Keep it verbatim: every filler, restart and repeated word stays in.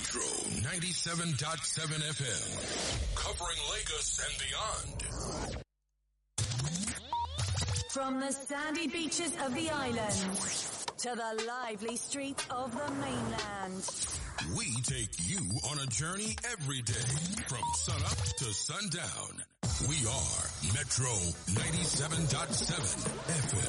Metro ninety-seven point seven F M. Covering Lagos and beyond. From the sandy beaches of the island to the lively streets of the mainland. We take you on a journey every day from sunup to sundown. We are Metro ninety-seven point seven F M.